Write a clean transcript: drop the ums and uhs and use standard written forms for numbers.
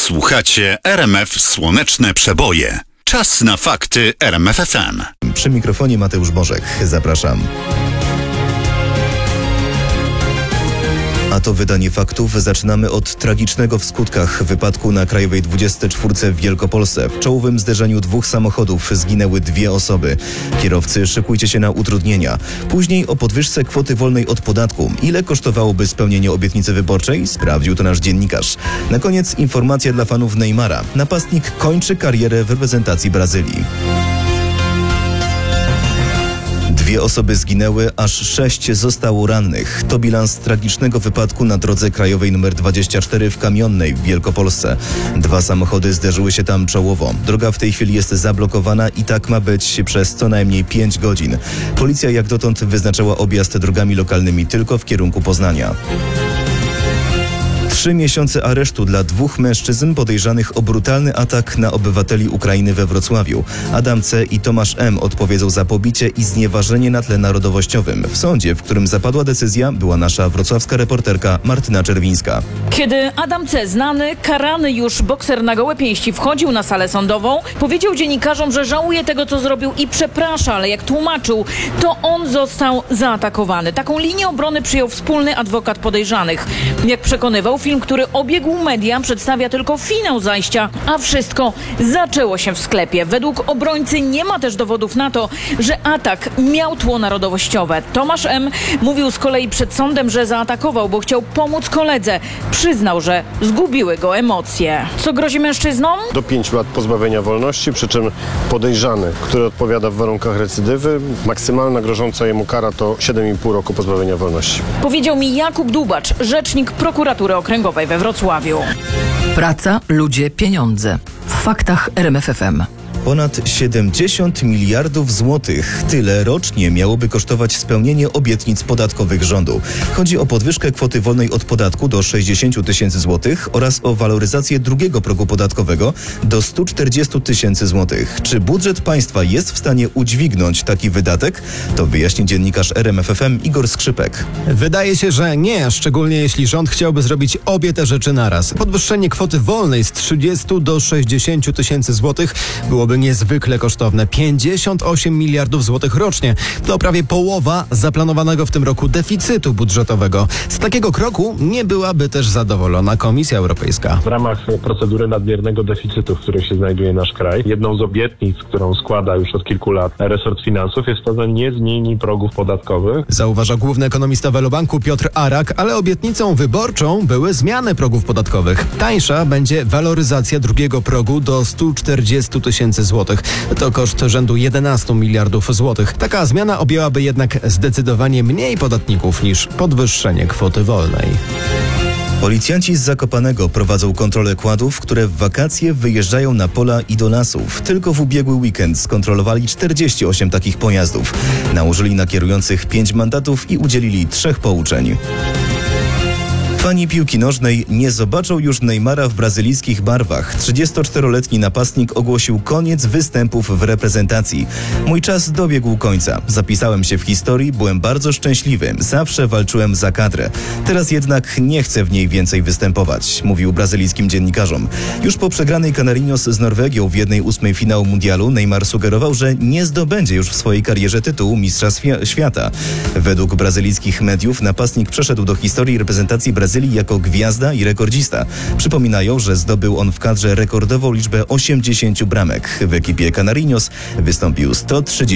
Słuchacie RMF Słoneczne Przeboje. Czas na fakty RMF FM. Przy mikrofonie Mateusz Bożek. Zapraszam. A to wydanie faktów. Zaczynamy od tragicznego w skutkach wypadku na Krajowej 24 w Wielkopolsce. W czołowym zderzeniu dwóch samochodów zginęły 2 osoby. Kierowcy, szykujcie się na utrudnienia. Później o podwyżce kwoty wolnej od podatku. Ile kosztowałoby spełnienie obietnicy wyborczej? Sprawdził to nasz dziennikarz. Na koniec informacja dla fanów Neymara. Napastnik kończy karierę w reprezentacji Brazylii. 2 osoby zginęły, aż 6 zostało rannych. To bilans tragicznego wypadku na drodze krajowej nr 24 w Kamionnej w Wielkopolsce. 2 samochody zderzyły się tam czołowo. Droga w tej chwili jest zablokowana i tak ma być przez co najmniej 5 godzin. Policja jak dotąd wyznaczała objazd drogami lokalnymi tylko w kierunku Poznania. 3 miesiące aresztu dla 2 mężczyzn podejrzanych o brutalny atak na obywateli Ukrainy we Wrocławiu. Adam C. i Tomasz M. odpowiedzą za pobicie i znieważenie na tle narodowościowym. W sądzie, w którym zapadła decyzja, była nasza wrocławska reporterka Martyna Czerwińska. Kiedy Adam C., znany, karany już bokser na gołe pięści, wchodził na salę sądową, powiedział dziennikarzom, że żałuje tego, co zrobił i przeprasza, ale jak tłumaczył, to on został zaatakowany. Taką linię obrony przyjął wspólny adwokat podejrzanych. Jak przekonywał, film, który obiegł media, przedstawia tylko finał zajścia, a wszystko zaczęło się w sklepie. Według obrońcy nie ma też dowodów na to, że atak miał tło narodowościowe. Tomasz M. mówił z kolei przed sądem, że zaatakował, bo chciał pomóc koledze. Przyznał, że zgubiły go emocje. Co grozi mężczyznom? Do 5 lat pozbawienia wolności, przy czym podejrzany, który odpowiada w warunkach recydywy, maksymalna grożąca jemu kara to 7,5 roku pozbawienia wolności. Powiedział mi Jakub Dubacz, rzecznik prokuratury okręgowej we Wrocławiu. Praca, ludzie, pieniądze. W faktach RMF FM. Ponad 70 miliardów złotych. Tyle rocznie miałoby kosztować spełnienie obietnic podatkowych rządu. Chodzi o podwyżkę kwoty wolnej od podatku do 60 tysięcy złotych oraz o waloryzację drugiego progu podatkowego do 140 tysięcy złotych. Czy budżet państwa jest w stanie udźwignąć taki wydatek? To wyjaśni dziennikarz RMF FM Igor Skrzypek. Wydaje się, że nie, szczególnie jeśli rząd chciałby zrobić obie te rzeczy naraz. Podwyższenie kwoty wolnej z 30 do 60 tysięcy złotych byłoby niezwykle kosztowne. 58 miliardów złotych rocznie. To prawie połowa zaplanowanego w tym roku deficytu budżetowego. Z takiego kroku nie byłaby też zadowolona Komisja Europejska. W ramach procedury nadmiernego deficytu, w której się znajduje nasz kraj, jedną z obietnic, którą składa już od kilku lat resort finansów, jest to, że nie zmieni progów podatkowych. Zauważa główny ekonomista Velobanku Piotr Arak, ale obietnicą wyborczą były zmiany progów podatkowych. Tańsza będzie waloryzacja drugiego progu do 140 tysięcy złotych. To koszt rzędu 11 miliardów złotych. Taka zmiana objęłaby jednak zdecydowanie mniej podatników niż podwyższenie kwoty wolnej. Policjanci z Zakopanego prowadzą kontrolę kładów, które w wakacje wyjeżdżają na pola i do lasów. Tylko w ubiegły weekend skontrolowali 48 takich pojazdów. Nałożyli na kierujących 5 mandatów i udzielili 3 pouczeń. Fani piłki nożnej nie zobaczą już Neymara w brazylijskich barwach. 34-letni napastnik ogłosił koniec występów w reprezentacji. Mój czas dobiegł końca. Zapisałem się w historii, byłem bardzo szczęśliwy. Zawsze walczyłem za kadrę. Teraz jednak nie chcę w niej więcej występować, mówił brazylijskim dziennikarzom. Już po przegranej Canarinos z Norwegią w 1/8 finału mundialu Neymar sugerował, że nie zdobędzie już w swojej karierze tytułu mistrza świata. Według brazylijskich mediów napastnik przeszedł do historii reprezentacji Brazylii jako gwiazda i rekordzista. Przypominają, że zdobył on w kadrze rekordową liczbę 80 bramek. W ekipie Canarinos wystąpił 130